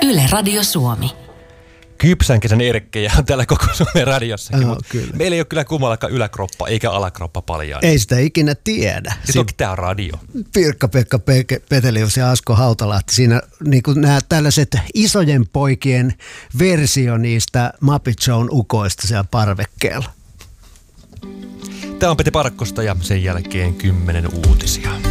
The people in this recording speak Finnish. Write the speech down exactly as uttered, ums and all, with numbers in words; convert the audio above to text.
Yle Radio Suomi. Kypsän kesän erkkejä on täällä koko Suomen radiossakin, Joo, mutta kyllä. meillä ei ole kyllä kummallakaan yläkroppa eikä alakroppa paljaan. Ei sitä ikinä tiedä. Ja toki tää on radio. Pirkka-Pekka Pe- Petelius ja Asko Hautalahti. Siinä niin kuin nämä tällaiset isojen poikien versio niistä Muppet Shown ukoista siellä parvekkeella. Tämä on Pete Parkkosta ja sen jälkeen kymmenen uutisia.